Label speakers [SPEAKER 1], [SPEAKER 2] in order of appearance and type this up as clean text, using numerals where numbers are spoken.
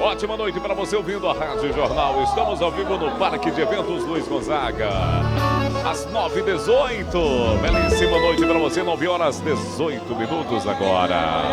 [SPEAKER 1] Ótima noite para você ouvindo a Rádio Jornal. Estamos ao vivo no Parque de Eventos Luiz Gonzaga. Às 9h18. Belíssima noite para você, 9 horas 18 minutos agora.